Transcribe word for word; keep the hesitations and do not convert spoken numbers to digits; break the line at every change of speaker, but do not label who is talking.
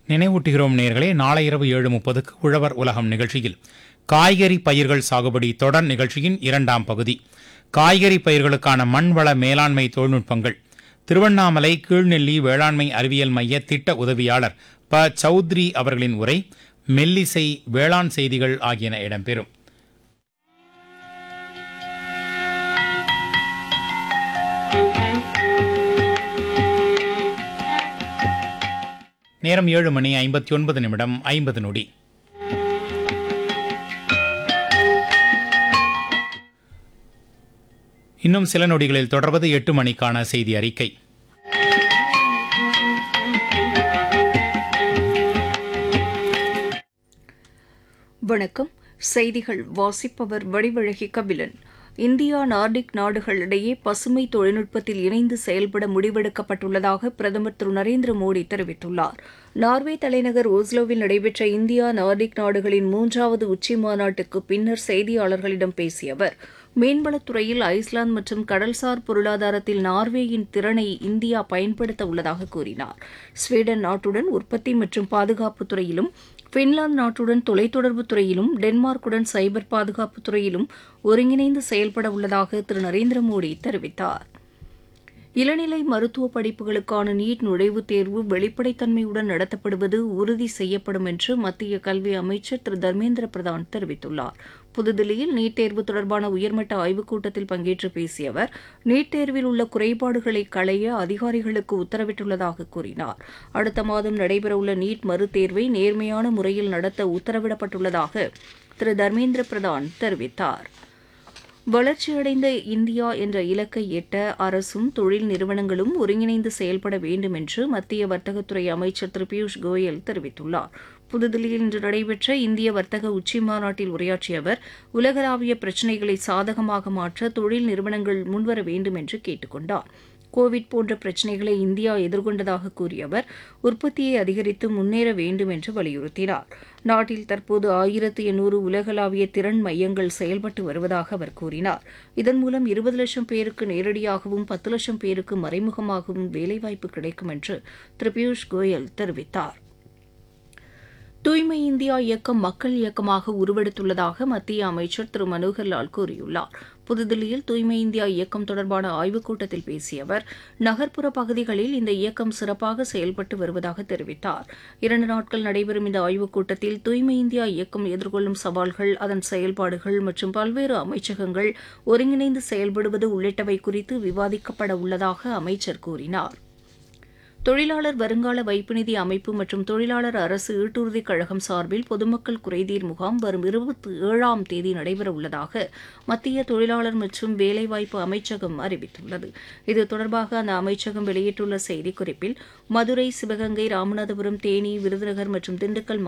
நினைவூட்டுகிறோம் நேயர்களே, நாளை இரவு ஏழு முப்பதுக்கு உழவர் உலகம் நிகழ்ச்சியில் காய்கறி பயிர்கள் சாகுபடி தொடர் நிகழ்ச்சியின் இரண்டாம் பகுதி, காய்கறி பயிர்களுக்கான மண்வள மேலாண்மை தொழில்நுட்பங்கள், திருவண்ணாமலை கீழ்நெல்லி வேளாண்மை அறிவியல் மைய திட்ட உதவியாளர் ப சௌத்ரி அவர்களின் உரை, மெல்லிசை, வேளாண் செய்திகள் ஆகியன இடம்பெறும். நேரம் ஏழு மணி ஐம்பத்தி ஒன்பது நிமிடம் ஐம்பது நொடி. இன்னும் சில நொடிகளில் தொடர்வது எட்டு மணிக்கான செய்தி அறிக்கை.
வணக்கம். செய்திகள் வாசிப்பவர் வடிவழகி கபிலன். இந்தியா நார்டிக் நாடுகளிடையே பசுமை தொழில்நுட்பத்தில் இணைந்து செயல்பட முடிவெடுக்கப்பட்டுள்ளதாக பிரதமர் திரு நரேந்திர மோடி தெரிவித்துள்ளார். நார்வே தலைநகர் ஓஸ்லோவில் நடைபெற்ற இந்தியா நார்டிக் நாடுகளின் மூன்றாவது உச்சி மாநாட்டுக்கு பின்னர் செய்தியாளர்களிடம் பேசிய அவர், மீன்வளத்துறையில் ஐஸ்லாந்து மற்றும் கடல்சார் பொருளாதாரத்தில் நார்வேயின் திறனை இந்தியா பயன்படுத்த உள்ளதாக கூறினார். ஸ்வீடன் நாட்டுடன் உற்பத்தி மற்றும் பாதுகாப்பு துறையிலும், பின்லாந்து நாட்டுடன் தொலைத்தொடர்பு துறையிலும், டென்மார்க்குடன் சைபர் பாதுகாப்பு துறையிலும் ஒருங்கிணைந்து செயல்பட உள்ளதாக திரு நரேந்திர மோடி தெரிவித்தார். இளநிலை மருத்துவ படிப்புகளுக்கான நீட் நுழைவுத் தேர்வு வெளிப்படைத்தன்மையுடன் நடத்தப்படுவது உறுதி செய்யப்படும் என்று மத்திய கல்வி அமைச்சர் திரு தர்மேந்திர பிரதான் தெரிவித்துள்ளார். புதுதில்லியில் நீட் தேர்வு தொடர்பான உயர்மட்ட ஆய்வுக் கூட்டத்தில் பங்கேற்று பேசிய அவர், நீட் தேர்வில் உள்ள குறைபாடுகளை களைய அதிகாரிகளுக்கு உத்தரவிட்டுள்ளதாக கூறினார். அடுத்த மாதம் நடைபெறவுள்ள நீட் மறுதேர்வை நேர்மையான முறையில் நடத்த உத்தரவிடப்பட்டுள்ளதாக திரு தர்மேந்திர பிரதான் தெரிவித்தார். வளர்ச்சியடைந்த இந்தியா என்ற இலக்கை எட்ட அரசும் தொழில் நிறுவனங்களும் ஒருங்கிணைந்து செயல்பட வேண்டும் என்று மத்திய வர்த்தகத்துறை அமைச்சர் திரு பியூஷ் கோயல் தெரிவித்துள்ளார். புதுதில்லியில் இன்று நடைபெற்ற இந்திய வர்த்தக உச்சி மாநாட்டில் உரையாற்றிய அவர், உலகளாவிய பிரச்சினைகளை சாதகமாக மாற்ற தொழில் நிறுவனங்கள் முன்வர வேண்டும் என்று கேட்டுக் கொண்டார். கோவிட் போன்ற பிரச்சினைகளை இந்தியா எதிர்கொண்டதாக கூறிய அவர், உற்பத்தியை அதிகரித்து முன்னேற வேண்டும் என்று வலியுறுத்தினார். நாட்டில் தற்போது ஆயிரத்து எண்ணூறு உலகளாவிய திறன் மையங்கள் செயல்பட்டு வருவதாக அவர் கூறினார். இதன் மூலம் இருபது லட்சம் பேருக்கு நேரடியாகவும் பத்து லட்சம் பேருக்கு மறைமுகமாகவும் வேலைவாய்ப்பு கிடைக்கும் என்று திரு பியூஷ் கோயல் தெரிவித்தார். தூய்மை இந்தியா இயக்கம் மக்கள் இயக்கமாக உருவெடுத்துள்ளதாக மத்திய அமைச்சர் திரு மனோகர்லால் கூறியுள்ளார். புதுதில்லியில் தூய்மை இந்தியா இயக்கம் தொடர்பான ஆய்வுக் கூட்டத்தில் பேசிய அவர், நகர்ப்புற பகுதிகளில் இந்த இயக்கம் சிறப்பாக செயல்பட்டு வருவதாக தெரிவித்தார். இரண்டு நாட்கள் நடைபெறும் இந்த ஆய்வுக் கூட்டத்தில் தூய்மை இந்தியா இயக்கம் எதிர்கொள்ளும் சவால்கள், அதன் செயல்பாடுகள் மற்றும் பல்வேறு அமைச்சகங்கள் ஒருங்கிணைந்து செயல்படுவது உள்ளிட்டவை குறித்து விவாதிக்கப்பட உள்ளதாக அமைச்சர் கூறினார். தொழிலாளர் வருங்கால வைப்பு நிதி அமைப்பு மற்றும் தொழிலாளர் அரசு ஈட்டுறுதிக் கழகம் சார்பில் பொதுமக்கள் குறைதீர் முகாம் வரும் இருபத்தி ஏழாம் தேதி நடைபெறவுள்ளதாக மத்திய தொழிலாளர் மற்றும் வேலைவாய்ப்பு அமைச்சகம் அறிவித்துள்ளது. இது தொடர்பாக அந்த அமைச்சகம் வெளியிட்டுள்ள செய்திக்குறிப்பில், மதுரை, சிவகங்கை, ராமநாதபுரம், தேனி, விருதுநகர் மற்றும் திண்டுக்கல்